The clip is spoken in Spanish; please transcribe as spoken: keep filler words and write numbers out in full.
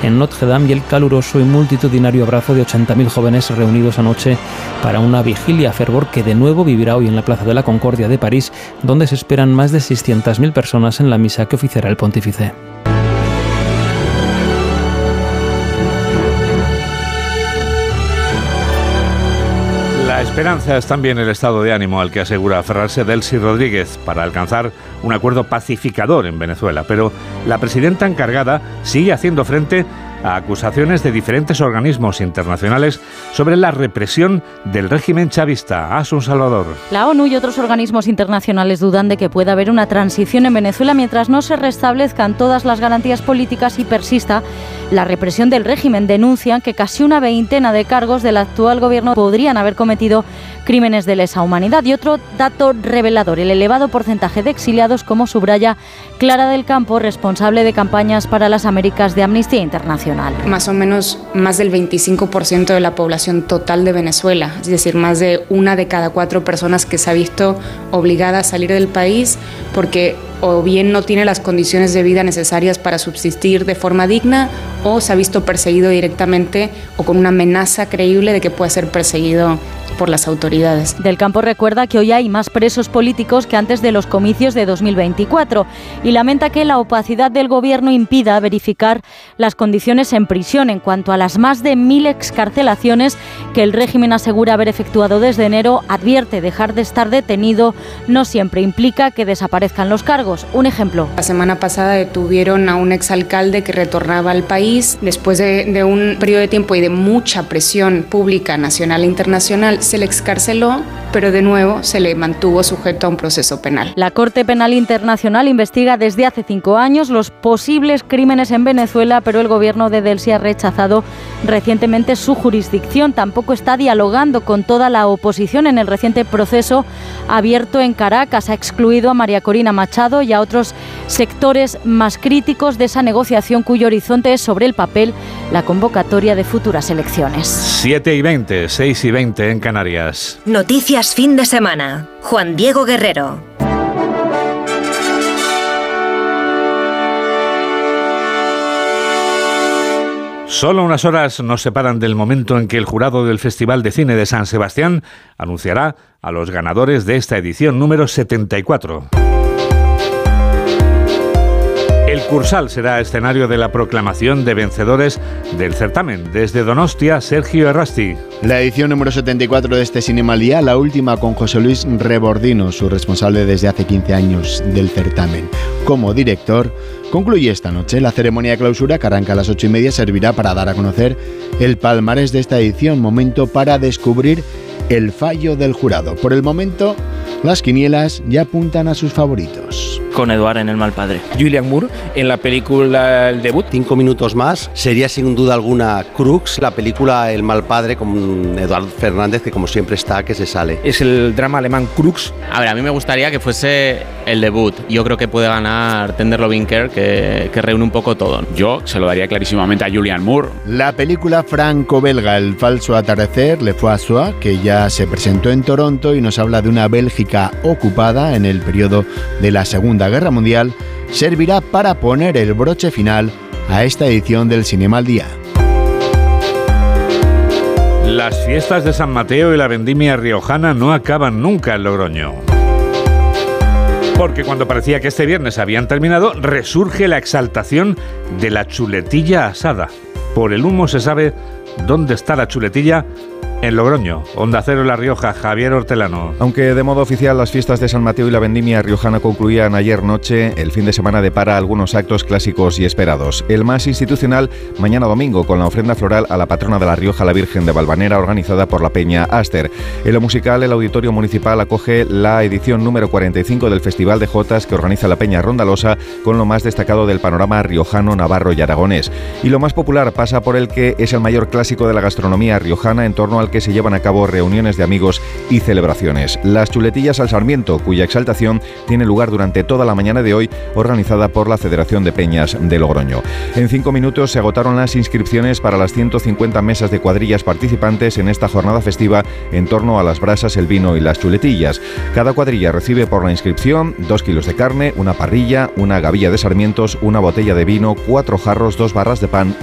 en Notre Dame y el caluroso y multitudinario abrazo de ochenta mil jóvenes reunidos anoche para una vigilia, fervor que de nuevo vivirá hoy en la Plaza de la Concordia de París, donde se esperan más de seiscientas mil personas en la misa que oficiará el pontífice. La esperanza es también el estado de ánimo al que asegura aferrarse Delcy Rodríguez para alcanzar un acuerdo pacificador en Venezuela, pero la presidenta encargada sigue haciendo frente a acusaciones de diferentes organismos internacionales sobre la represión del régimen chavista. Asun Salvador. La ONU y otros organismos internacionales dudan de que pueda haber una transición en Venezuela mientras no se restablezcan todas las garantías políticas y persista la represión del régimen. Denuncian que casi una veintena de cargos del actual gobierno podrían haber cometido crímenes de lesa humanidad. Y otro dato revelador, el elevado porcentaje de exiliados, como subraya Clara del Campo, responsable de campañas para las Américas de Amnistía Internacional. Más o menos más del veinticinco por ciento de la población total de Venezuela, es decir, más de una de cada cuatro personas que se ha visto obligada a salir del país porque o bien no tiene las condiciones de vida necesarias para subsistir de forma digna o se ha visto perseguido directamente o con una amenaza creíble de que pueda ser perseguido por las autoridades. Del Campo recuerda que hoy hay más presos políticos que antes de los comicios de dos mil veinticuatro y lamenta que la opacidad del gobierno impida verificar las condiciones en prisión. En cuanto a las más de mil excarcelaciones que el régimen asegura haber efectuado desde enero, advierte dejar de estar detenido no siempre implica que desaparezcan los cargos. Un ejemplo. La semana pasada detuvieron a un exalcalde que retornaba al país después de, de un periodo de tiempo y de mucha presión pública nacional e internacional. Se le excarceló, pero de nuevo se le mantuvo sujeto a un proceso penal. La Corte Penal Internacional investiga desde hace cinco años los posibles crímenes en Venezuela, pero el gobierno de Delcy ha rechazado recientemente su jurisdicción. Tampoco está dialogando con toda la oposición en el reciente proceso abierto en Caracas. Ha excluido a María Corina Machado y a otros sectores más críticos de esa negociación, cuyo horizonte es sobre el papel la convocatoria de futuras elecciones. siete y veinte, seis y veinte en Canarias. Noticias fin de semana. Juan Diego Guerrero. Solo unas horas nos separan del momento en que el jurado del Festival de Cine de San Sebastián anunciará a los ganadores de esta edición número setenta y cuatro. El Cursal será escenario de la proclamación de vencedores del certamen. Desde Donostia, Sergio Errasti. La edición número setenta y cuatro de este Cinema al Día, la última con José Luis Rebordino, su responsable desde hace quince años del certamen. Como director, concluye esta noche. La ceremonia de clausura, que arranca a las ocho y media, servirá para dar a conocer el palmarés de esta edición, momento para descubrir el fallo del jurado. Por el momento, las quinielas ya apuntan a sus favoritos. Con Eduard en El mal padre. Julianne Moore en la película El debut. Cinco minutos más. Sería sin duda alguna Crux, la película El mal padre con Eduard Fernández, que como siempre está, que se sale. Es el drama alemán Crux. A ver, a mí me gustaría que fuese El debut. Yo creo que puede ganar Tender Loving Care, que, que reúne un poco todo. Yo se lo daría clarísimamente a Julianne Moore. La película franco-belga El falso atardecer, Le Faux Soir, que ya se presentó en Toronto y nos habla de una Bélgica ocupada en el periodo de la Segunda Guerra Mundial, servirá para poner el broche final a esta edición del Cinema al Día. Las fiestas de San Mateo y la vendimia riojana no acaban nunca en Logroño. Porque cuando parecía que este viernes habían terminado, resurge la exaltación de la chuletilla asada. Por el humo se sabe dónde está la chuletilla. En Logroño, Onda Cero La Rioja, Javier Hortelano. Aunque de modo oficial las fiestas de San Mateo y la vendimia riojana concluían ayer noche, el fin de semana depara algunos actos clásicos y esperados. El más institucional, mañana domingo, con la ofrenda floral a la patrona de La Rioja, la Virgen de Valvanera, organizada por la Peña Aster. En lo musical, el Auditorio Municipal acoge la edición número cuarenta y cinco del Festival de Jotas que organiza la Peña Rondalosa, con lo más destacado del panorama riojano, navarro y aragonés. Y lo más popular pasa por el que es el mayor clásico de la gastronomía riojana, en torno al que se llevan a cabo reuniones de amigos y celebraciones. Las chuletillas al Sarmiento, cuya exaltación tiene lugar durante toda la mañana de hoy, organizada por la Federación de Peñas de Logroño. En cinco minutos se agotaron las inscripciones para las ciento cincuenta mesas de cuadrillas participantes en esta jornada festiva en torno a las brasas, el vino y las chuletillas. Cada cuadrilla recibe por la inscripción dos kilos de carne, una parrilla, una gavilla de sarmientos, una botella de vino, cuatro jarros, dos barras de pan